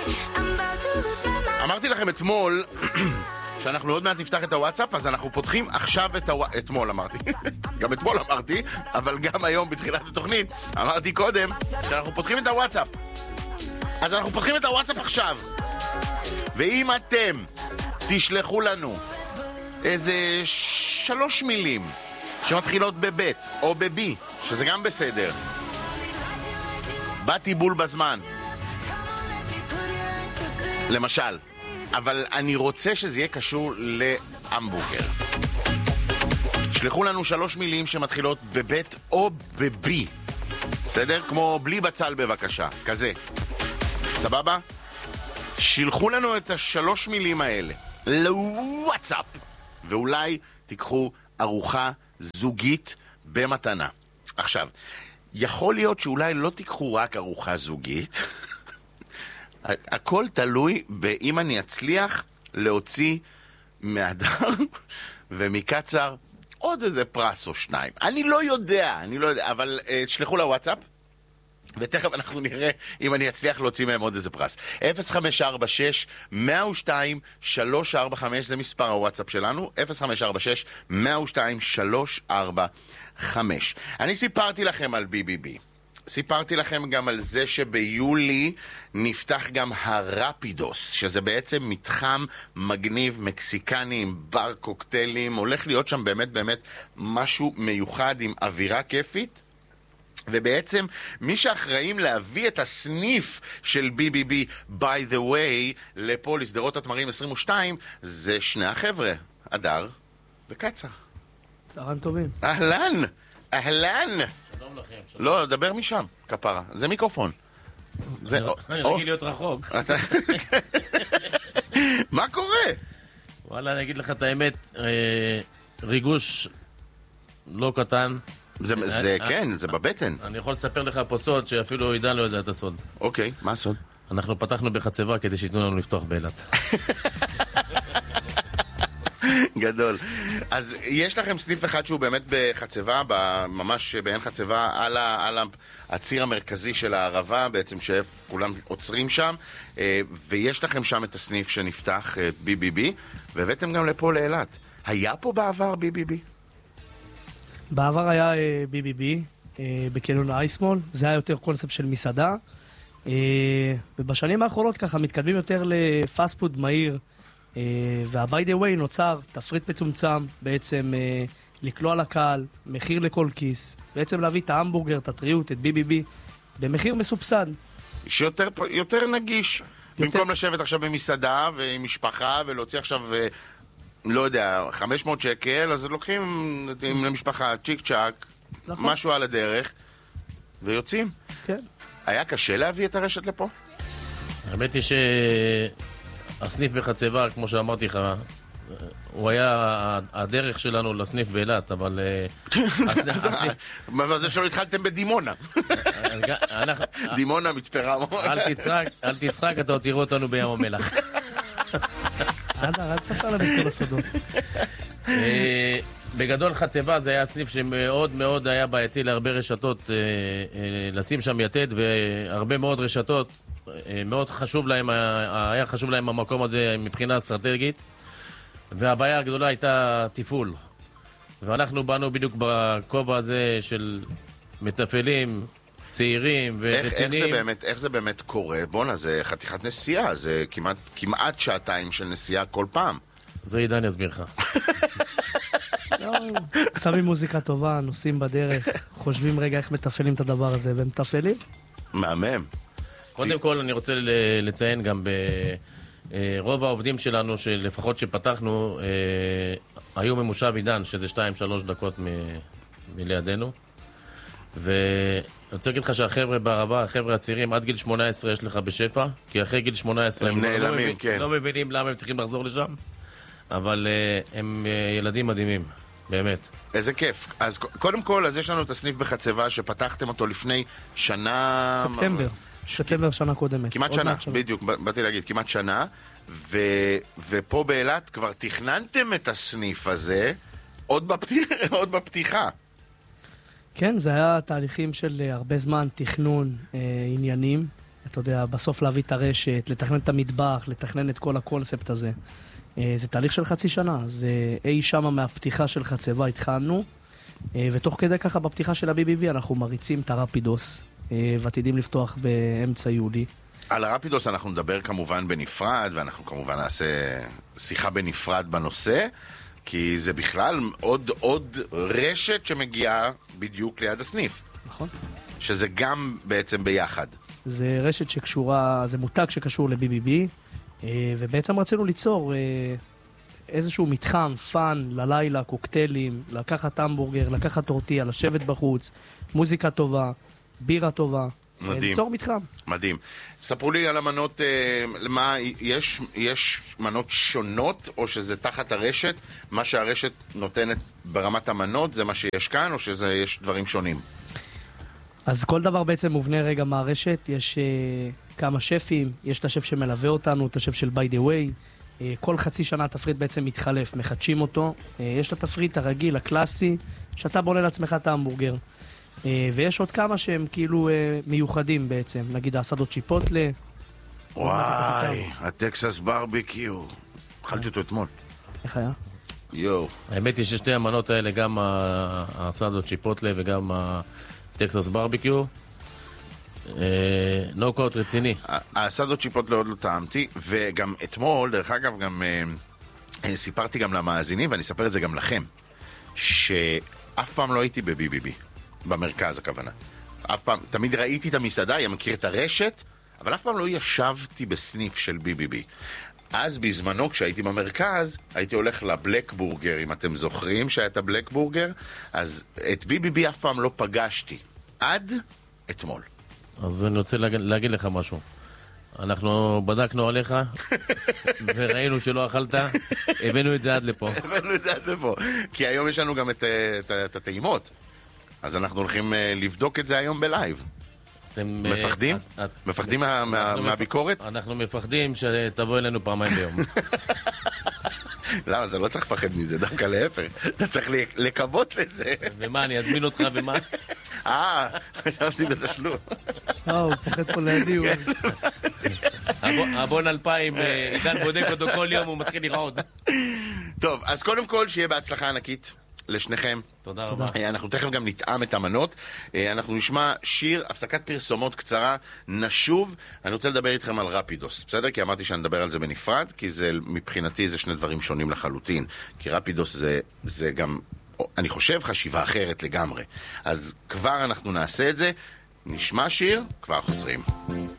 אמרתי לכם אתמול שאנחנו עוד מעט נפתח את הוואטסאפ, אז אנחנו פותחים עכשיו את אתמול אמרתי גם אתמול אמרתי, אבל גם היום בתחילת התוכנית אמרתי קודם שאנחנו פותחים את הוואטסאפ. אז אנחנו פותחים את הוואטסאפ עכשיו, ואם אתם תשלחו לנו איזה 3 מילים שמתחילות בבית או בבי, שזה גם בסדר, באתי בול בזמן למשל, אבל אני רוצה שזה יהיה קשור להמבורגר. שלחו לנו 3 מילים שמתחילות בבית או בבי, בסדר? כמו בלי בצל בבקשה, כזה, סבבה? שלחו לנו את 3 מילים האלה לוואטסאפ, ואולי תיקחו ארוחה זוגית במתנה. עכשיו, יכול להיות שאולי לא תיקחו רק ארוחה זוגית, הכל תלוי באם אני אצליח להוציא מהדר ומקצר עוד איזה פרס או 2. אני לא יודע, אבל שלחו לוואטסאפ, ותכף אנחנו נראה אם אני אצליח להוציא מהם עוד איזה פרס. 0546-102-345 זה מספר הוואטסאפ שלנו, 0546-102-345. אני סיפרתי לכם על BBB, סיפרתי לכם גם על זה שביולי נפתח גם הרפידוס, שזה בעצם מתחם מגניב מקסיקני עם בר קוקטיילים, הולך להיות שם באמת משהו מיוחד עם אווירה כיפית, ובעצם מי שאחראים להביא את הסניף של BBB by the way לפה לסדרות התמרים 22 זה 2 החבר'ה, אדר וקצר. צהריים טובים. אהלן. שלום לכם. לא, דבר משם, כפרה. זה מיקרופון. אני רגיל להיות רחוק. מה קורה? וואלה, אני אגיד לך את האמת, ריגוש לא קטן. זה כן, זה בבטן. אני יכול לספר לך פה סוד שאפילו עידן לא יודע את הסוד. אוקיי, מה הסוד? אנחנו פתחנו בחצבה כדי שיתנו לנו לפתוח באילת. גדול. אז יש לכם סניף אחד שהוא באמת בחצבה, ממש בעין חצבה, על הציר המרכזי של הערבה, בעצם שכולם עוצרים שם, ויש לכם שם את הסניף שנפתח BBB, והבאתם גם לפה לאילת. היה פה בעבר BBB? בעבר היה BBB בקניון האייסמול, זה היה יותר קונספט של מסעדה, ובשנים האחרונות ככה מתקדמים יותר לפאסט פוד מהיר, וה-by the way נוצר תפריט מצומצם, בעצם לקלוע לקהל, מחיר לכל כיס, בעצם להביא את ההמבורגר, את הטריות, את BBB, במחיר מסובסד. שיותר נגיש, במקום לשבת עכשיו במסעדה ועם משפחה ולהוציא עכשיו, לא יודע, 500 שקל, אז לוקחים למשפחה צ'יק צ'ק, משהו על הדרך, ויוצאים. כן. היה קשה להביא את הרשת לפה? האמת היא שהסניף בחצבה, כמו שאמרתי לך, הוא היה הדרך שלנו לסניף באילת, אבל מה זה שלא התחלתם בדימונה? דימונה, מצפה רמון. אל תצחק, אתה עוד תראו אותנו בים המלח. אל תספר לנו כל הסודות. בגדול חצבה זה היה סניף שמאוד מאוד היה בעייתי להרבה רשתות לשים שם יתד, והרבה מאוד רשתות מאוד חשוב להם, היה חשוב להם המקום הזה מבחינה אסטרטגית, והבעיה הגדולה הייתה טיפול, ואנחנו באנו בדיוק בכובע הזה של מטפלים צעירים ורציניים. איך זה באמת קורה? בונה, זה חתיכת נסיעה, זה כמעט 2 שעתיים של נסיעה כל פעם. זה עידן יסביר לך. שמים מוזיקה טובה, נוסעים בדרך, חושבים רגע איך מתפעלים את הדבר הזה, והם מתפעלים. מהמם. קודם כל אני רוצה לציין גם ברוב העובדים שלנו, שלפחות שפתחנו, היו ממושב עידן, שזה 2-3 דקות מלידינו. ואני רוצה להגיד לך שהחבר'ה בערבה, החבר'ה הצעירים, עד גיל 18 יש לך בשפע, כי אחרי גיל 18 הם נעלמים, כן. לא מבינים למה הם צריכים לחזור לשם, אבל הם ילדים מדהימים, באמת. איזה כיף. אז קודם כל, אז יש לנו את הסניף בחצבה שפתחתם אותו לפני שנה... ספטמבר שנה קודמת. כמעט שנה, בדיוק, באתי להגיד, כמעט שנה, ופה באילת כבר תכננתם את הסניף הזה עוד בפתיחה. כן, זה היה תהליכים של הרבה זמן, תכנון, עניינים, אתה יודע, בסוף להביא את הרשת, לתכנן את המטבח, לתכנן את כל הקונספט הזה. זה תהליך של חצי שנה, זה אי שמה מהפתיחה של חצבה התחלנו, ותוך כדי ככה בפתיחה של ה-BBB אנחנו מריצים את הרפידוס, ועתידים לפתוח באמצע יולי. על הרפידוס אנחנו נדבר כמובן בנפרד, ואנחנו כמובן נעשה שיחה בנפרד בנושא, כי זה בכלל עוד רשת שמגיעה בדיוק ליד הסניף. נכון. שזה גם בעצם ביחד. זה רשת שקשורה, זה מותג שקשור ל-BBB, ובעצם רצינו ליצור איזשהו מתחם, פאן, ללילה, קוקטיילים, לקחת המבורגר, לקחת טורטיה, לשבת בחוץ, מוזיקה טובה, בירה טובה. מדהים. ליצור מתחם. מדהים. ספרו לי על המנות, מה, יש מנות שונות, או שזה תחת הרשת? מה שהרשת נותנת ברמת המנות, זה מה שיש כאן, או שיש דברים שונים? אז כל דבר בעצם מובנה רגע מהרשת, יש כמה שפים, יש את השף שמלווה אותנו, את השף של by the way, כל חצי שנה התפריט בעצם מתחלף, מחדשים אותו, יש את התפריט הרגיל, הקלאסי, שאתה בונה לעצמך את ההמבורגר, ויש עוד כמה שהם כאילו מיוחדים בעצם, נגיד האסדות צ'יפוטלה. וואי, הטקסס ברביקיו, אכלתי אותו אתמול. איך היה? יו. האמת היא ששתי המנות האלה, גם האסדות צ'יפוטלה וגם טקסס ברביקיו, נוקאוט רציני. האסדות צ'יפוטלה עוד לא טעמתי, וגם אתמול, דרך אגב, גם סיפרתי גם למאזינים, ואני אספר את זה גם לכם, שאף פעם לא הייתי ב-BBB, במרכז הכוונה. אף פעם, תמיד ראיתי את המסעדה, אני מכיר את הרשת, אבל אף פעם לא ישבתי בסניף של BBB. אז בזמנו, כשהייתי במרכז, הייתי הולך לבלק בורגר, אם אתם זוכרים שהיה את הבלק בורגר, אז את BBB אף פעם לא פגשתי, עד אתמול. אז אני רוצה להגיד לך משהו. אנחנו בדקנו עליך, וראינו שלא אכלת, הבאנו את זה עד לפה. הבאנו את זה עד לפה, כי היום יש לנו גם את הטעימות, אז אנחנו הולכים לבדוק את זה היום בלייב. אתם מפחדים? מפחדים מהביקורת? אנחנו מפחדים שתבוא אלינו פעמיים ביום. למה? אתה לא צריך לפחד מזה, דווקא להפך. אתה צריך לקוות לזה. ומה, אני אזמין אותך ומה? חשבתי בתשלום. הוא פחד פה לידי. הבון 2000, עידן בודק אותו כל יום, הוא מתחיל לרעוד. טוב, אז קודם כל שיהיה בהצלחה ענקית לשניכם. תודה רבה. אנחנו תכף גם נטעם את המנות. אנחנו נשמע שיר, הפסקת פרסומות קצרה, נשוב. אני רוצה לדבר איתכם על רפידוס, בסדר? כי אמרתי שאני אדבר על זה בנפרד, כי זה, מבחינתי זה שני דברים שונים לחלוטין. כי רפידוס זה גם, אני חושב, חשיבה אחרת לגמרי. אז כבר אנחנו נעשה את זה. נשמע שיר, כבר חוזרים.